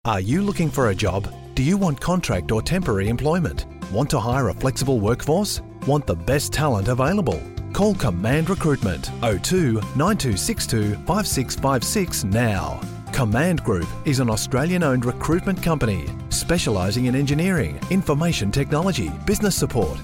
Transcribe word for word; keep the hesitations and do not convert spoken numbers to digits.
Are you looking for a job? Do you want contract or temporary employment? Want to hire a flexible workforce? Want the best talent available? Call Command Recruitment oh two nine two six two five six five six now. Command Group is an Australian-owned recruitment company specialising in engineering, information technology, business support,